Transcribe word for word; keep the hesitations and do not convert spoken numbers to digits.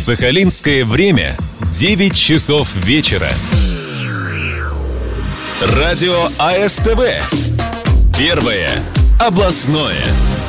Сахалинское время девять часов вечера. Радио АСТВ. Первое областное.